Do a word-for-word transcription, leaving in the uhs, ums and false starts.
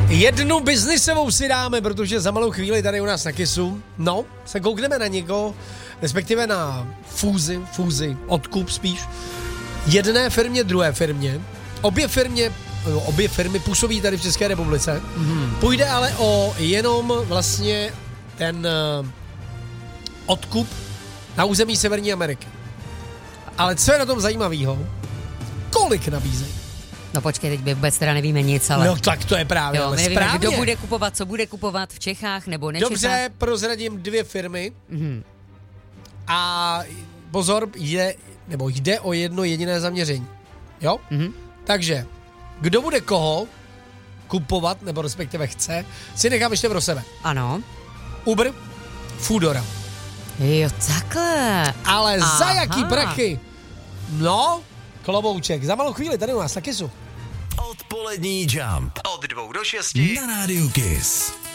Jednu biznisovou si dáme, protože za malou chvíli tady u nás na Kissu, no, se koukneme na někoho, respektive na fúzi, fúzi, odkup spíš, jedné firmě, druhé firmě. Obě firmě, obě firmy působí tady v České republice. Mm. Půjde ale o jenom vlastně ten uh, odkup na území Severní Ameriky. Ale co je na tom zajímavého? Kolik nabízejí? No počkej, teď vůbec teda nevíme nic, ale... No tak to je právě, jo, ale my nevíme, správně. kdo bude kupovat, co bude kupovat v Čechách nebo ne Dobře, Čechách. prozradím dvě firmy. Mm. A pozor, jde, nebo jde o jedno jediné zaměření. Jo? Mm. Takže, kdo bude koho kupovat, nebo respektive chce, si nechám ještě pro sebe. Ano. Uber, Foodora. Jo, takhle. Ale Aha. za jaký prachy? No, klobouček. Za malou chvíli tady u nás na Kissu. Odpolední Jump. Od dvou do šesti na rádiu Kiss.